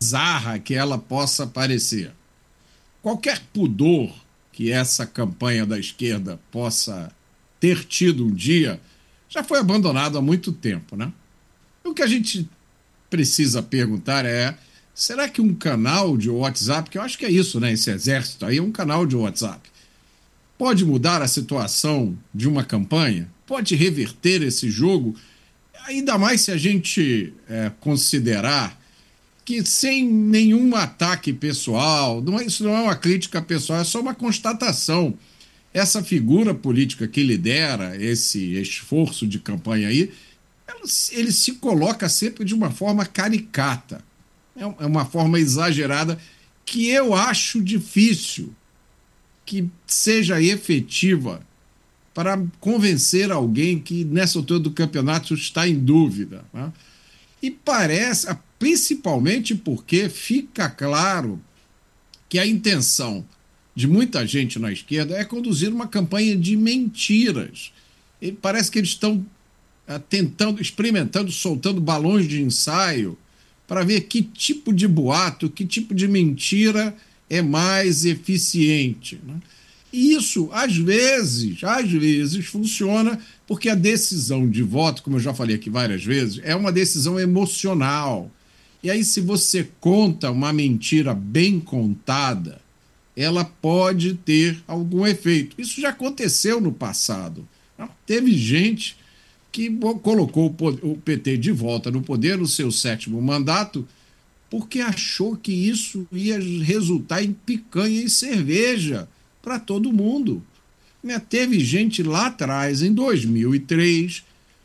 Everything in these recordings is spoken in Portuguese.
bizarra que ela possa parecer. Qualquer pudor que essa campanha da esquerda possa ter tido um dia já foi abandonado há muito tempo, né? O que a gente precisa perguntar é: será que um canal de WhatsApp, que eu acho que é isso, né? Esse exército aí é um canal de WhatsApp, pode mudar a situação de uma campanha? Pode reverter esse jogo? Ainda mais se a gente considerar que, sem nenhum ataque pessoal, isso não é uma crítica pessoal, é só uma constatação. Essa figura política que lidera esse esforço de campanha aí, ele se coloca sempre de uma forma caricata. É uma forma exagerada que eu acho difícil que seja efetiva para convencer alguém que nessa altura do campeonato está em dúvida, né? E parece, principalmente porque fica claro que a intenção de muita gente na esquerda é conduzir uma campanha de mentiras. E parece que eles estão tentando, experimentando, soltando balões de ensaio para ver que tipo de boato, que tipo de mentira é mais eficiente, né? E isso, às vezes, funciona porque a decisão de voto, como eu já falei aqui várias vezes, é uma decisão emocional. E aí, se você conta uma mentira bem contada, ela pode ter algum efeito. Isso já aconteceu no passado. Teve gente que colocou o PT de volta no poder no seu 7º mandato porque achou que isso ia resultar em picanha e cerveja para todo mundo. Teve gente lá atrás, em 2003,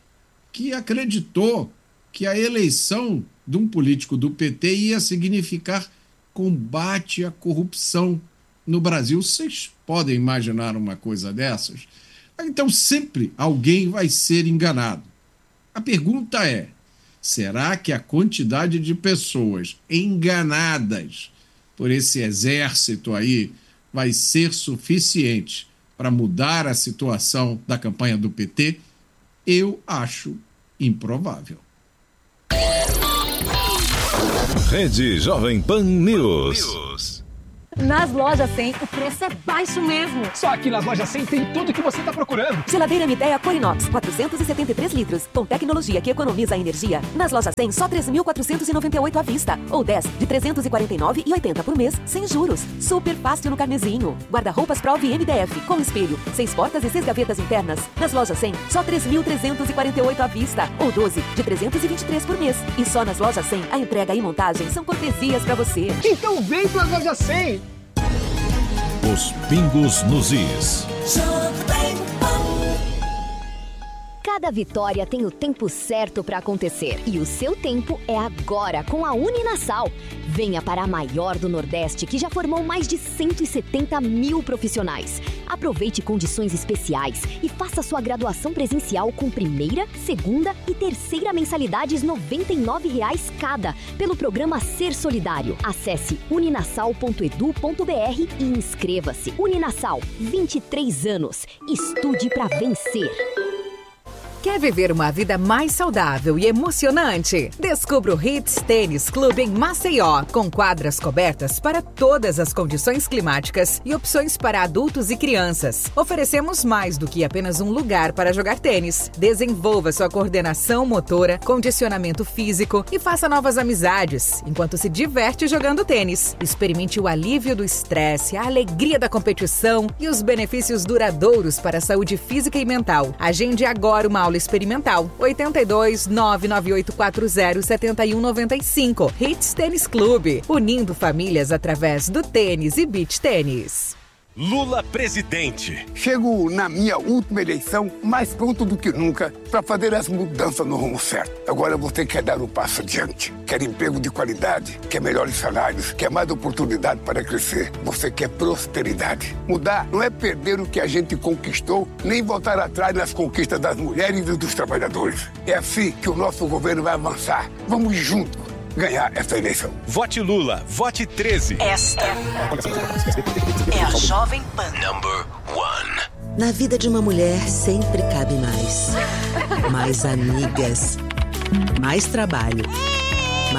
que acreditou que a eleição de um político do PT ia significar combate à corrupção no Brasil. Vocês podem imaginar uma coisa dessas? Então sempre alguém vai ser enganado. A pergunta é: será que a quantidade de pessoas enganadas por esse exército aí vai ser suficiente para mudar a situação da campanha do PT? Eu acho improvável. Rede Jovem Pan News. Nas lojas 100, o preço é baixo mesmo. Só aqui nas lojas 100 tem tudo que você está procurando. Geladeira Midea Corinox, 473 litros, com tecnologia que economiza energia. Nas lojas 100, só 3.498 à vista. Ou 10, de 349,80 por mês, sem juros. Super fácil no carnezinho. Guarda-roupas Prove MDF, com espelho, 6 portas e 6 gavetas internas. Nas lojas 100, só 3.348 à vista. Ou 12, de 323 por mês. E só nas lojas 100, a entrega e montagem são cortesias pra você. Então vem para as lojas 100. Os pingos nos is. Cada vitória tem o tempo certo para acontecer. E o seu tempo é agora, com a Uninasal. Venha para a maior do Nordeste, que já formou mais de 170 mil profissionais. Aproveite condições especiais e faça sua graduação presencial com primeira, segunda e terceira mensalidades R$ 99,00 cada, pelo programa Ser Solidário. Acesse uninasal.edu.br e inscreva-se. Uninasal, 23 anos. Estude para vencer. Quer viver uma vida mais saudável e emocionante? Descubra o Hits Tênis Clube em Maceió, com quadras cobertas para todas as condições climáticas e opções para adultos e crianças. Oferecemos mais do que apenas um lugar para jogar tênis. Desenvolva sua coordenação motora, condicionamento físico e faça novas amizades, enquanto se diverte jogando tênis. Experimente o alívio do estresse, a alegria da competição e os benefícios duradouros para a saúde física e mental. Agende agora uma aula experimental. 82 99840 7195. Hits Tênis Clube, unindo famílias através do tênis e beach tênis. Lula presidente. Chego na minha última eleição mais pronto do que nunca para fazer as mudanças no rumo certo. Agora você quer dar um passo adiante. Quer emprego de qualidade, quer melhores salários, quer mais oportunidade para crescer. Você quer prosperidade. Mudar não é perder o que a gente conquistou, nem voltar atrás nas conquistas das mulheres e dos trabalhadores. É assim que o nosso governo vai avançar. Vamos juntos ganhar essa eleição. Vote Lula, vote 13. Esta é a Jovem Pan. Number 1. Na vida de uma mulher sempre cabe mais. Mais amigas, mais trabalho, mais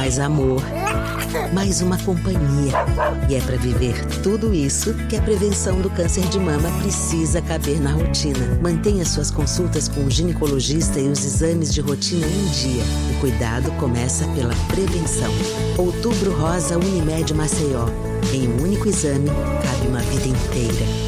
mais amor, mais uma companhia. E é para viver tudo isso que a prevenção do câncer de mama precisa caber na rotina. Mantenha suas consultas com o ginecologista e os exames de rotina em dia. O cuidado começa pela prevenção. Outubro Rosa Unimed Maceió. Em um único exame, cabe uma vida inteira.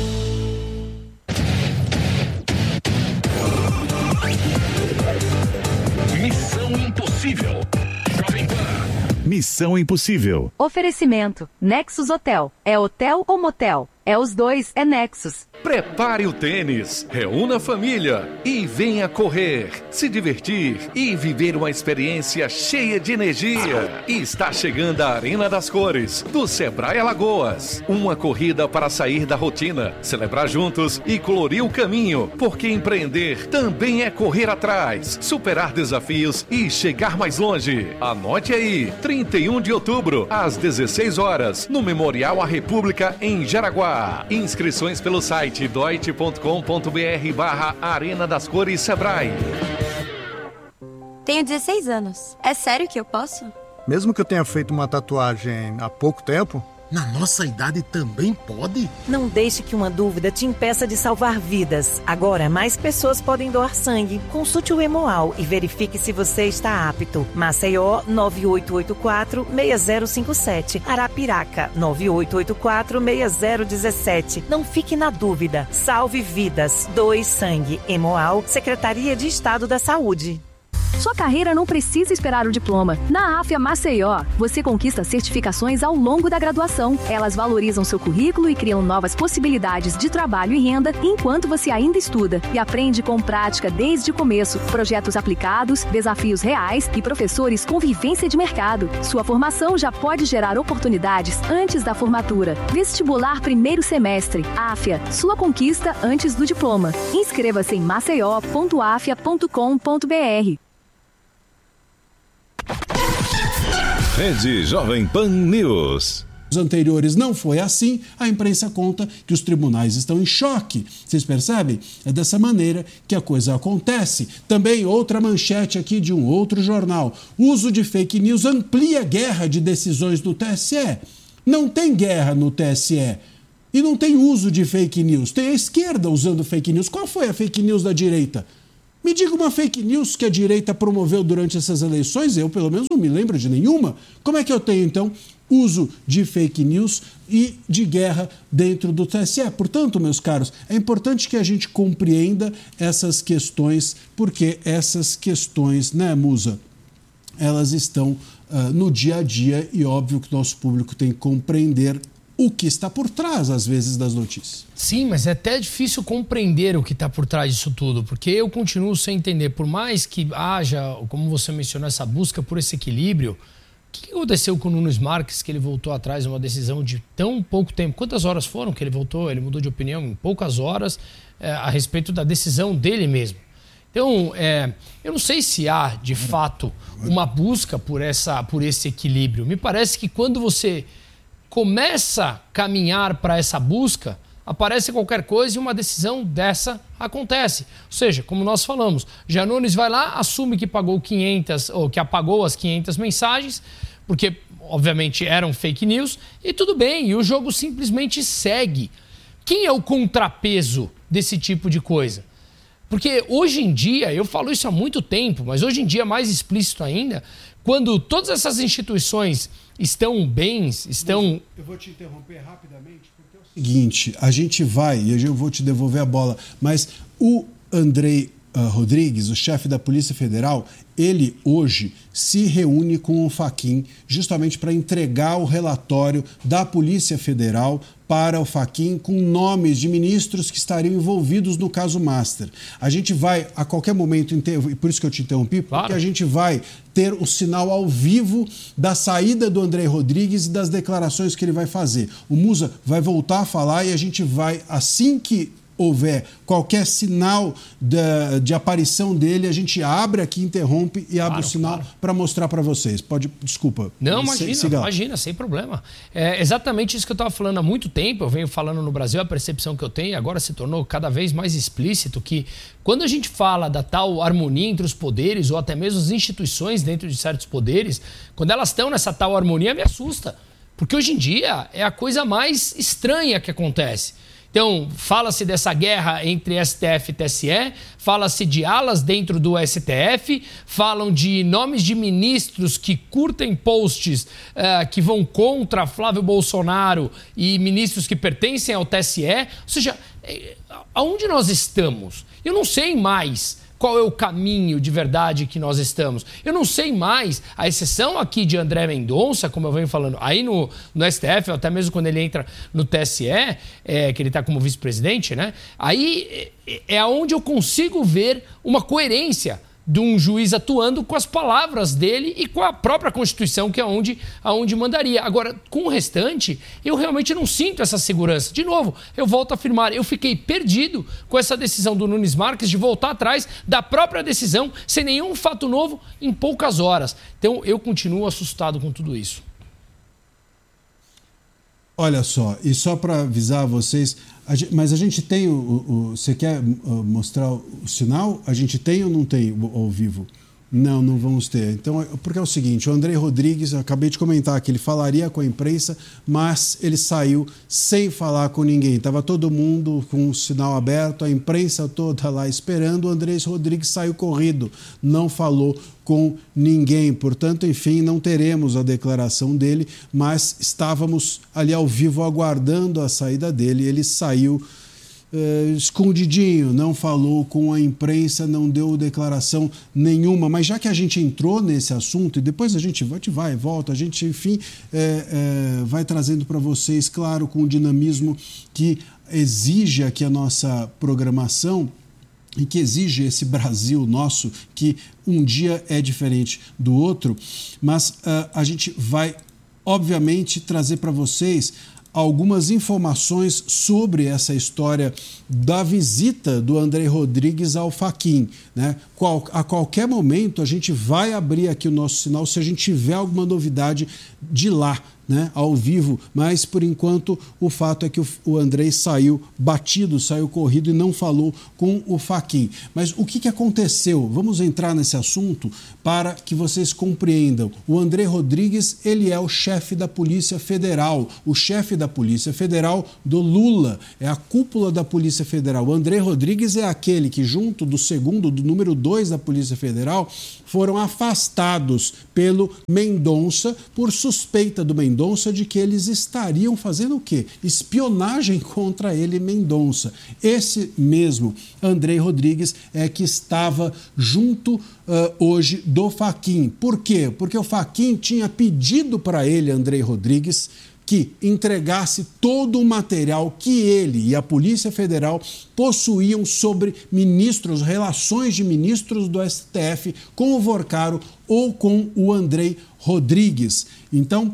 Missão Impossível. Jovem Pan. Missão Impossível. Oferecimento. Nexus Hotel. É hotel ou motel? É os dois, é Nexus. Prepare o tênis, reúna a família e venha correr, se divertir e viver uma experiência cheia de energia. E está chegando a Arena das Cores, do Sebrae Alagoas. Uma corrida para sair da rotina, celebrar juntos e colorir o caminho, porque empreender também é correr atrás, superar desafios e chegar mais longe. Anote aí, 31 de outubro, às 16 horas, no Memorial à República, em Jaraguá. Inscrições pelo site doit.com.br/Arena das Cores Sebrae. Tenho 16 anos. É sério que eu posso? Mesmo que eu tenha feito uma tatuagem há pouco tempo? Na nossa idade também pode? Não deixe que uma dúvida te impeça de salvar vidas. Agora, mais pessoas podem doar sangue. Consulte o Hemoal e verifique se você está apto. Maceió, 9884-6057. Arapiraca, 9884-6017. Não fique na dúvida. Salve vidas. Doe sangue. Hemoal, Secretaria de Estado da Saúde. Sua carreira não precisa esperar o diploma. Na AFIA Maceió, você conquista certificações ao longo da graduação. Elas valorizam seu currículo e criam novas possibilidades de trabalho e renda enquanto você ainda estuda. E aprende com prática desde o começo. Projetos aplicados, desafios reais e professores com vivência de mercado. Sua formação já pode gerar oportunidades antes da formatura. Vestibular primeiro semestre. AFIA, sua conquista antes do diploma. Inscreva-se em maceió.afia.com.br. Rede Jovem Pan News. Os anteriores não foi assim, a imprensa conta que os tribunais estão em choque. Vocês percebem? É dessa maneira que a coisa acontece. Também outra manchete aqui de um outro jornal. Uso de fake news amplia guerra de decisões no TSE. Não tem guerra no TSE. E não tem uso de fake news. Tem a esquerda usando fake news. Qual foi a fake news da direita? Me diga uma fake news que a direita promoveu durante essas eleições. Eu, pelo menos, não me lembro de nenhuma. Como é que eu tenho, então, uso de fake news e de guerra dentro do TSE? Portanto, meus caros, é importante que a gente compreenda essas questões, porque essas questões, né, Musa, elas estão no dia a dia e óbvio que o nosso público tem que compreender o que está por trás, às vezes, das notícias. Sim, mas é até difícil compreender o que está por trás disso tudo, porque eu continuo sem entender. Por mais que haja, como você mencionou, essa busca por esse equilíbrio, o que aconteceu com o Nunes Marques, que ele voltou atrás de uma decisão de tão pouco tempo? Quantas horas foram que ele voltou? Ele mudou de opinião em poucas horas a respeito da decisão dele mesmo. Então, eu não sei se há, de fato, uma busca por esse equilíbrio. Me parece que quando você começa a caminhar para essa busca, aparece qualquer coisa e uma decisão dessa acontece. Ou seja, como nós falamos, Janones vai lá, assume que pagou 500 ou que apagou as 500 mensagens, porque obviamente eram fake news, e tudo bem, e o jogo simplesmente segue. Quem é o contrapeso desse tipo de coisa? Porque hoje em dia, eu falo isso há muito tempo, mas hoje em dia mais explícito ainda, quando todas essas instituições estão bens, estão... Eu vou te interromper rapidamente, porque é o seguinte, a gente vai, e eu vou te devolver a bola, mas o Andrei Rodrigues, o chefe da Polícia Federal, ele hoje se reúne com o Fachin justamente para entregar o relatório da Polícia Federal para o Fachin com nomes de ministros que estariam envolvidos no caso Master. A gente vai, a qualquer momento, e por isso que eu te interrompi, porque a gente vai ter o sinal ao vivo da saída do Andrei Rodrigues e das declarações que ele vai fazer. O Musa vai voltar a falar e a gente vai, assim que houver qualquer sinal de aparição dele, a gente abre aqui, interrompe e abre o sinal para mostrar para vocês. Desculpa. Não, imagina, sem problema. É exatamente isso que eu estava falando há muito tempo, eu venho falando no Brasil, a percepção que eu tenho agora se tornou cada vez mais explícito que quando a gente fala da tal harmonia entre os poderes ou até mesmo as instituições dentro de certos poderes, quando elas estão nessa tal harmonia, me assusta. Porque hoje em dia é a coisa mais estranha que acontece. Então, fala-se dessa guerra entre STF e TSE, fala-se de alas dentro do STF, falam de nomes de ministros que curtem posts que vão contra Flávio Bolsonaro e ministros que pertencem ao TSE. Ou seja, aonde nós estamos? Eu não sei mais qual é o caminho de verdade que nós estamos. Eu não sei mais, a exceção aqui de André Mendonça, como eu venho falando, aí no STF, até mesmo quando ele entra no TSE, que ele está como vice-presidente, né? Aí é onde eu consigo ver uma coerência de um juiz atuando com as palavras dele e com a própria Constituição, que é aonde mandaria. Agora, com o restante, eu realmente não sinto essa segurança. De novo, eu volto a afirmar, eu fiquei perdido com essa decisão do Nunes Marques de voltar atrás da própria decisão, sem nenhum fato novo, em poucas horas. Então, eu continuo assustado com tudo isso. Olha só, e só para avisar vocês, mas a gente tem você quer mostrar o sinal? A gente tem ou não tem ao vivo? Não vamos ter. Então, porque é o seguinte, o André Rodrigues, eu acabei de comentar que ele falaria com a imprensa, mas ele saiu sem falar com ninguém. Estava todo mundo com o sinal aberto, a imprensa toda lá esperando, o André Rodrigues saiu corrido, não falou com ninguém. Portanto, enfim, não teremos a declaração dele, mas estávamos ali ao vivo aguardando a saída dele. Ele saiu escondidinho, não falou com a imprensa, não deu declaração nenhuma. Mas já que a gente entrou nesse assunto, e depois a gente vai e volta, a gente, enfim, vai trazendo para vocês, claro, com o dinamismo que exige aqui a nossa programação, e que exige esse Brasil nosso, que um dia é diferente do outro, mas a gente vai, obviamente, trazer para vocês algumas informações sobre essa história da visita do André Rodrigues ao Fachin, né? A qualquer momento a gente vai abrir aqui o nosso sinal se a gente tiver alguma novidade de lá, né, ao vivo, mas por enquanto o fato é que o André saiu batido, saiu corrido e não falou com o Fachin. Mas o que aconteceu? Vamos entrar nesse assunto para que vocês compreendam. O André Rodrigues, ele é o chefe da Polícia Federal, o chefe da Polícia Federal do Lula, é a cúpula da Polícia Federal. O André Rodrigues é aquele que, junto do número 2 da Polícia Federal, foram afastados pelo Mendonça por suspeita do Mendonça de que eles estariam fazendo o quê? Espionagem contra ele, Mendonça. Esse mesmo André Rodrigues é que estava junto hoje do Fachin. Por quê? Porque o Fachin tinha pedido para ele, André Rodrigues, que entregasse todo o material que ele e a Polícia Federal possuíam sobre ministros, relações de ministros do STF com o Vorcaro ou com o André Rodrigues. Então,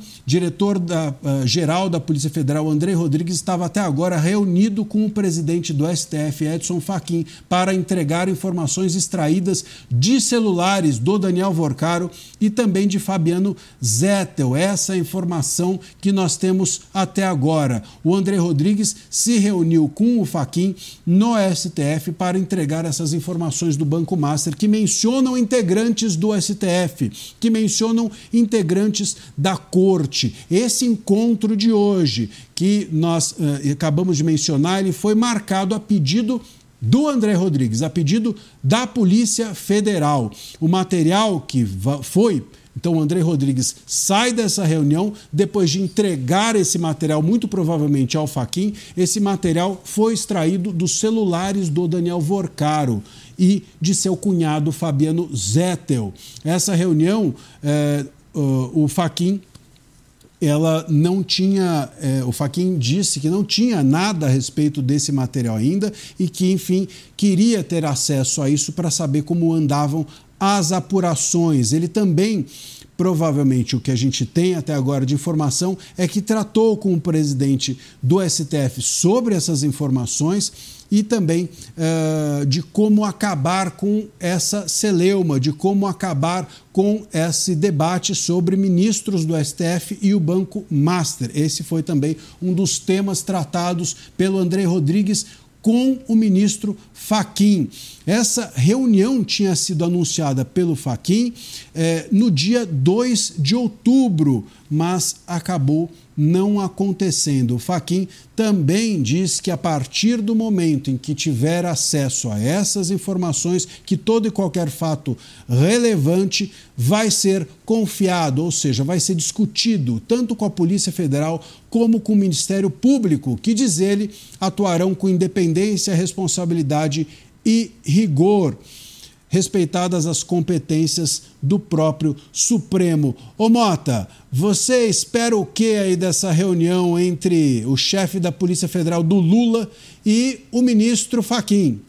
diretor-geral da Polícia Federal, André Rodrigues, estava até agora reunido com o presidente do STF, Edson Fachin, para entregar informações extraídas de celulares do Daniel Vorcaro e também de Fabiano Zettel. Essa é a informação que nós temos até agora. O André Rodrigues se reuniu com o Fachin no STF para entregar essas informações do Banco Master que mencionam integrantes do STF, que mencionam integrantes da Corte. Esse encontro de hoje, que nós acabamos de mencionar, ele foi marcado a pedido do André Rodrigues, a pedido da Polícia Federal. O material que foi... Então, o André Rodrigues sai dessa reunião, depois de entregar esse material, muito provavelmente ao Fachin. Esse material foi extraído dos celulares do Daniel Vorcaro e de seu cunhado Fabiano Zettel. Essa reunião, o Fachin, ela não tinha, o Fachin disse que não tinha nada a respeito desse material ainda e que, enfim, queria ter acesso a isso para saber como andavam as apurações. Ele também provavelmente o que a gente tem até agora de informação é que tratou com o presidente do STF sobre essas informações e também de como acabar com essa celeuma, de como acabar com esse debate sobre ministros do STF e o Banco Master. Esse foi também um dos temas tratados pelo André Rodrigues com o ministro Fachin. Essa reunião tinha sido anunciada pelo Fachin no dia 2 de outubro, mas acabou não acontecendo. O Fachin também diz que a partir do momento em que tiver acesso a essas informações, que todo e qualquer fato relevante vai ser confiado, ou seja, vai ser discutido tanto com a Polícia Federal como com o Ministério Público, que, diz ele, atuarão com independência, responsabilidade e rigor, respeitadas as competências do próprio Supremo. Ô Mota, você espera o que aí dessa reunião entre o chefe da Polícia Federal do Lula e o ministro Fachin?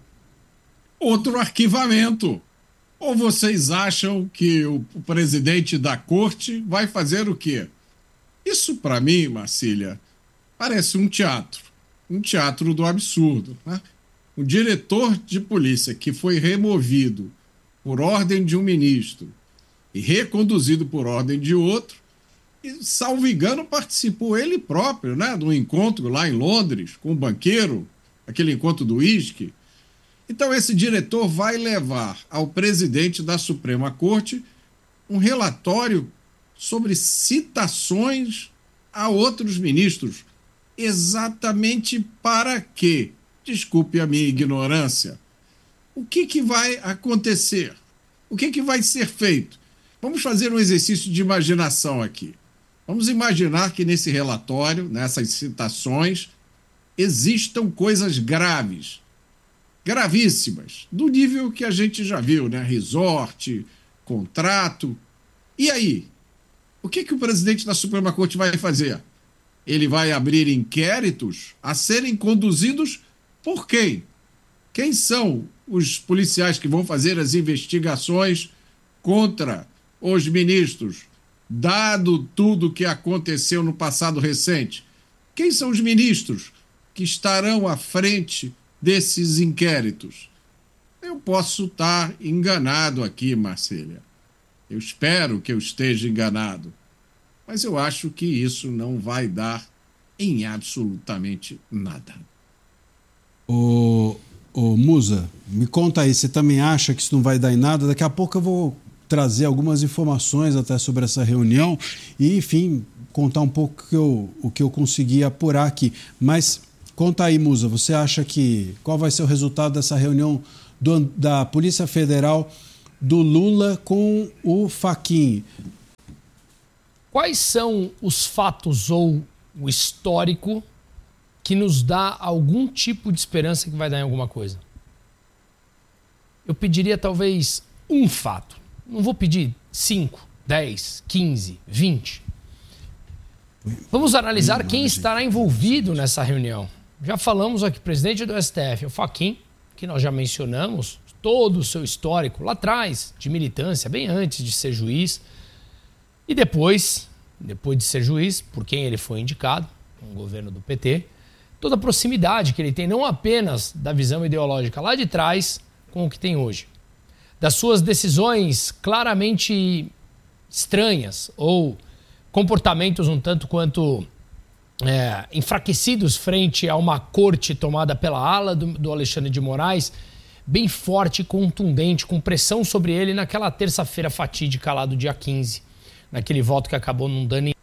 Outro arquivamento. Ou vocês acham que o presidente da corte vai fazer o quê? Isso, para mim, Marcília, parece um teatro do absurdo, né? O diretor de polícia que foi removido por ordem de um ministro e reconduzido por ordem de outro, e, salvo engano, participou ele próprio, né, de um encontro lá em Londres com o banqueiro, aquele encontro do uísque. Então esse diretor vai levar ao presidente da Suprema Corte um relatório sobre citações a outros ministros. Exatamente para quê? Desculpe a minha ignorância. O que vai acontecer? O que vai ser feito? Vamos fazer um exercício de imaginação aqui. Vamos imaginar que nesse relatório, nessas citações, existam coisas graves, gravíssimas, do nível que a gente já viu, né? Resort, contrato. E aí? O que o presidente da Suprema Corte vai fazer? Ele vai abrir inquéritos a serem conduzidos por quem? Quem são os policiais que vão fazer as investigações contra os ministros, dado tudo o que aconteceu no passado recente? Quem são os ministros que estarão à frente desses inquéritos? Eu posso estar enganado aqui, Marcília. Eu espero que eu esteja enganado. Mas eu acho que isso não vai dar em absolutamente nada. Ô Musa, me conta aí, você também acha que isso não vai dar em nada? Daqui a pouco eu vou trazer algumas informações até sobre essa reunião e, enfim, contar um pouco o que eu consegui apurar aqui. Mas conta aí, Musa, você acha que qual vai ser o resultado dessa reunião da Polícia Federal do Lula com o Fachin? Quais são os fatos ou o histórico que nos dá algum tipo de esperança que vai dar em alguma coisa? Eu pediria talvez um fato. Não vou pedir 5, 10, 15, 20. Vamos analisar quem estará envolvido nessa reunião. Já falamos aqui, presidente do STF, o Fachin, que nós já mencionamos, todo o seu histórico lá atrás, de militância, bem antes de ser juiz. E depois de ser juiz, por quem ele foi indicado, um governo do PT, toda a proximidade que ele tem, não apenas da visão ideológica lá de trás, com o que tem hoje. Das suas decisões claramente estranhas ou comportamentos um tanto quanto enfraquecidos frente a uma corte tomada pela ala do Alexandre de Moraes, bem forte e contundente, com pressão sobre ele naquela terça-feira fatídica lá do dia 15, naquele voto que acabou não dando em